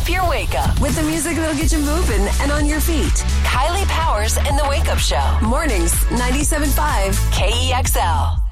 up your wake up with the music that'll get you moving and on your feet. Kylie Powers and the Wake Up Show. Mornings, 97.5 KEXL.